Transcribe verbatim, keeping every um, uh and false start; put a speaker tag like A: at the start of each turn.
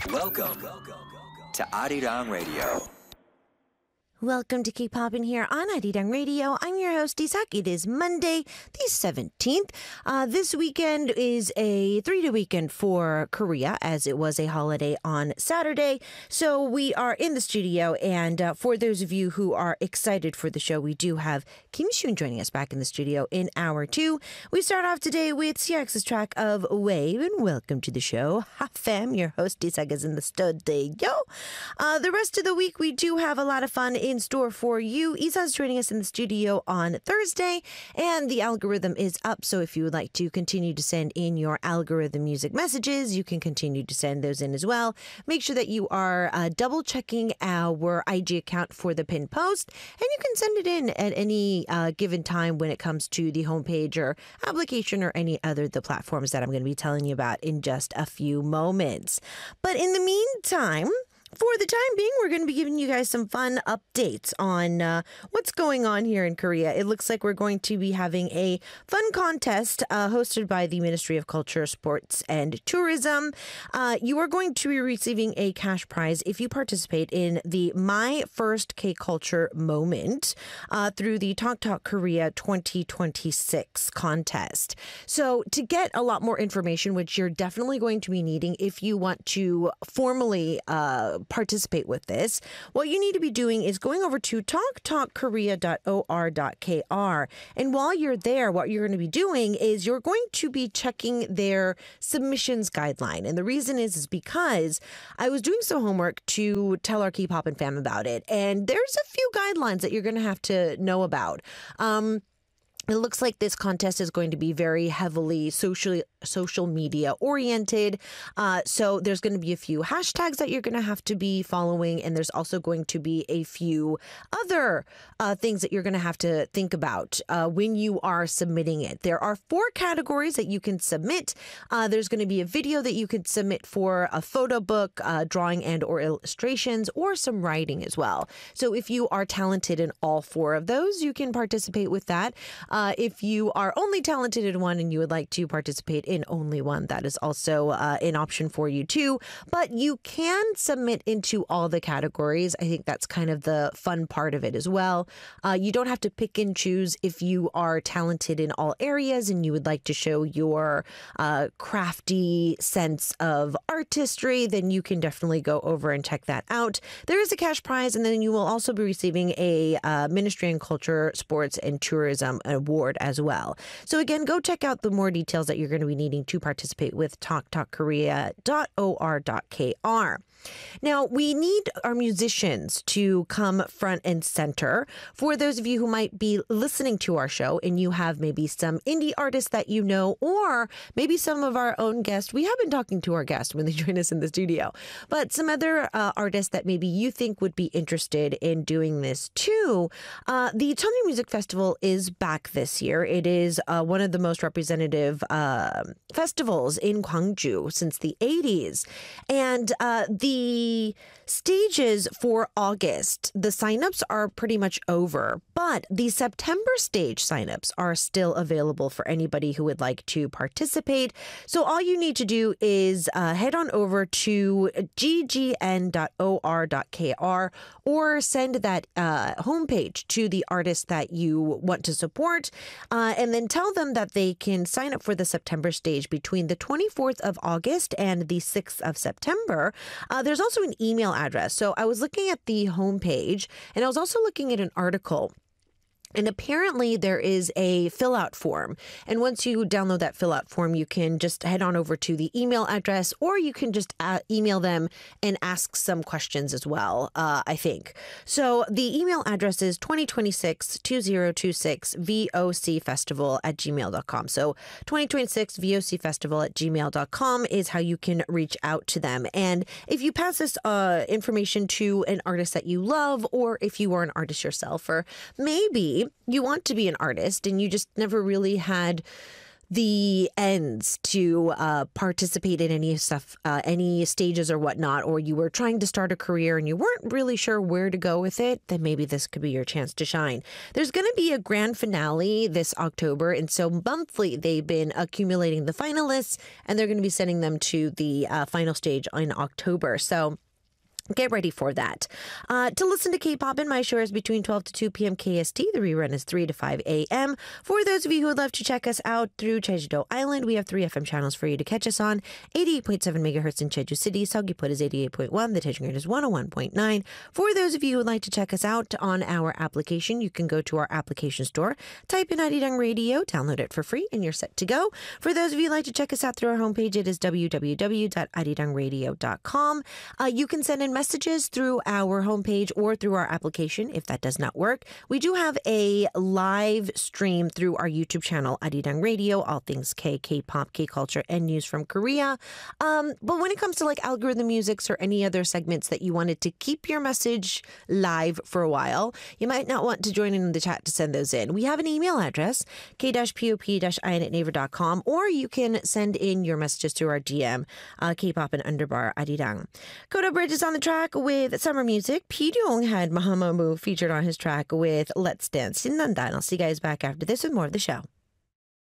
A: Welcome to Arirang Radio.
B: Welcome to Keep Poppin' here on Arirang Radio. I'm your host, Isak. It is Monday, the seventeenth. Uh, this weekend is a three-day weekend for Korea, as it was a holiday on Saturday. So we are in the studio, and uh, for those of you who are excited for the show, we do have Kim Shun joining us back in the studio in hour two. We start off today with C X's track of Wave, and welcome to the show. Ha fam, your host, Isak, is in the studio. Uh, the rest of the week, we do have a lot of fun in in store for you. Isa's joining us in the studio on Thursday, and the algorithm is up. So if you would like to continue to send in your algorithm music messages, you can continue to send those in as well. Make sure that you are uh, double checking our I G account for the pinned post, and you can send it in at any uh, given time when it comes to the homepage or application or any other of the platforms that I'm going to be telling you about in just a few moments. But in the meantime, for the time being, we're going to be giving you guys some fun updates on uh, what's going on here in Korea. It looks like we're going to be having a fun contest uh, hosted by the Ministry of Culture, Sports and Tourism. Uh, you are going to be receiving a cash prize if you participate in the My First K-Culture Moment uh, through the Talk Talk Korea twenty twenty-six contest. So to get a lot more information, which you're definitely going to be needing if you want to formally uh, participate with this, what you need to be doing is going over to talk talk korea dot o r dot k r, and while you're there, what you're going to be doing is you're going to be checking their submissions guideline. And the reason is is because I was doing some homework to tell our Keep Poppin' fam about it, and there's a few guidelines that you're going to have to know about. Um, It looks like this contest is going to be very heavily socially social media oriented. Uh, so there's going to be a few hashtags that you're going to have to be following. And there's also going to be a few other uh, things that you're going to have to think about uh, when you are submitting it. There are four categories that you can submit. Uh, there's going to be a video that you could submit for, a photo book, uh, drawing and or illustrations, or some writing as well. So if you are talented in all four of those, you can participate with that. Uh, if you are only talented in one and you would like to participate in only one, that is also uh, an option for you too. But you can submit into all the categories. I think that's kind of the fun part of it as well. Uh, you don't have to pick and choose if you are talented in all areas and you would like to show your uh, crafty sense of artistry, then you can definitely go over and check that out. There is a cash prize, and then you will also be receiving a uh, Ministry of Culture, Sports and Tourism award as well. So again, go check out the more details that you're going to be needing to participate with talk talk korea dot o r dot k r. Now, we need our musicians to come front and center. For those of you who might be listening to our show and you have maybe some indie artists that you know, or maybe some of our own guests. We have been talking to our guests when they join us in the studio, but some other uh, artists that maybe you think would be interested in doing this too. Uh, the Cheonju Music Festival is back this year. It is uh, one of the most representative uh, festivals in Gwangju since the eighties. And uh, the The stages for August, the signups are pretty much over, but the September stage signups are still available for anybody who would like to participate. So all you need to do is uh, head on over to g g n dot o r dot k r or send that uh, homepage to the artist that you want to support, uh, and then tell them that they can sign up for the September stage between the twenty-fourth of August and the sixth of September. Uh, there's also an email address. So I was looking at the homepage, and I was also looking at an article. And apparently there is a fill-out form. And once you download that fill-out form, you can just head on over to the email address, or you can just uh, email them and ask some questions as well, uh, I think. So the email address is twenty twenty-six twenty twenty-six V O C festival at gmail dot com. So twenty twenty-six V O C festival at gmail dot com is how you can reach out to them. And if you pass this uh, information to an artist that you love, or if you are an artist yourself, or maybe you want to be an artist and you just never really had the ends to uh, participate in any stuff, uh, any stages or whatnot, or you were trying to start a career and you weren't really sure where to go with it, then maybe this could be your chance to shine. There's going to be a grand finale this October, and so monthly they've been accumulating the finalists, and they're going to be sending them to the uh, final stage in October. So get ready for that. Uh, to listen to K-Pop, my show is between twelve to two p.m. K S T. The rerun is three to five a.m. For those of you who would love to check us out through Jeju-do Island, we have three F M channels for you to catch us on. eighty-eight point seven megahertz in Jeju City. Seoggi-put is eighty-eight point one. The Daejeon grade is one oh one point nine. For those of you who would like to check us out on our application, you can go to our application store, type in Arirang Radio, download it for free, and you're set to go. For those of you who would like to check us out through our homepage, it is w w w dot arirang radio dot com. Uh, you can send in messages through our homepage or through our application if that does not work. We do have a live stream through our YouTube channel, Arirang Radio, all things K, K-pop, K-culture, and news from Korea. Um, but when it comes to like algorithm musics or any other segments that you wanted to keep your message live for a while, you might not want to join in the chat to send those in. We have an email address, k pop in at naver dot com, or you can send in your messages through our D M, uh, K-pop and underbar Arirang. Koda Bridge is on the track with summer music. Pidong had Mahamamu featured on his track with Let's Dance. Sinanda. And I'll see you guys back after this with more of the show.